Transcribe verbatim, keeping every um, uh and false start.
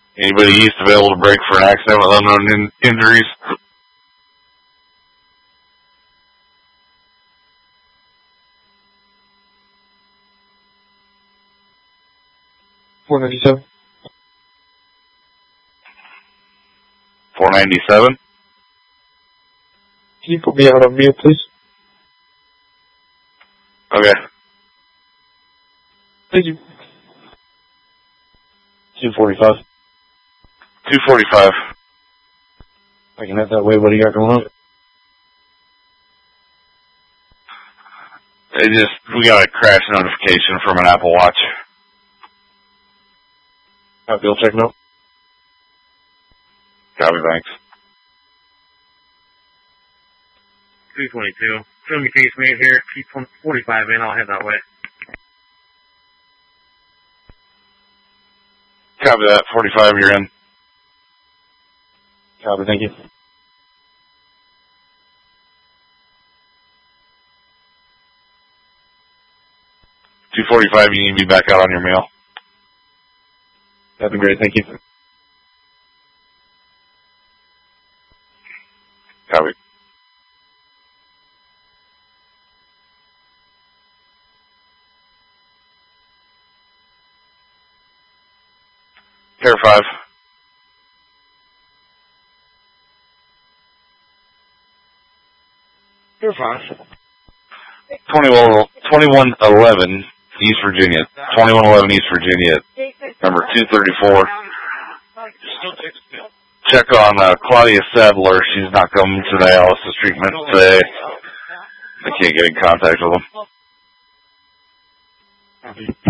Anybody east available to break for an accident with unknown in injuries? four ninety-seven. four ninety-seven? Can you put me out on mute, please? Okay. Thank you. two forty-five. two forty-five. I can head that way. What do you got going on? It just, we got a crash notification from an Apple Watch. Copy, I'll check now. Copy, thanks. two twenty-two. Show me case made here. Keep forty-five in. I'll head that way. Copy that. forty-five, you're in. Copy, thank you. two forty-five, you need to be back out on your mail. That'd be great, thank you. Copy. Pair five. You're fine. twenty-one eleven East Virginia. twenty-one eleven East Virginia. Number two thirty-four. Check on uh, Claudia Sadler. She's not coming to dialysis treatment today. I can't get in contact with them.